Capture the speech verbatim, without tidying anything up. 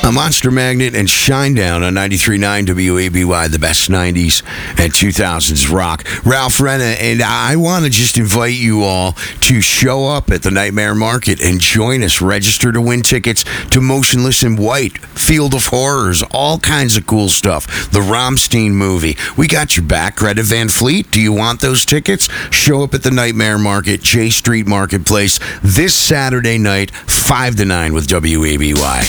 a Monster Magnet and Shinedown on ninety-three point nine W A B Y, the best nineties and two thousands rock. Ralph Renna, and I want to just invite you all to show up at the Nightmare Market and join us. Register to win tickets to Motionless in White, Field of Horrors, all kinds of cool stuff. The Rammstein movie. We got your back. Greta Van Fleet, do you want those tickets? Show up at the Nightmare Market, J Street Marketplace, this Saturday night, five to nine with W A B Y.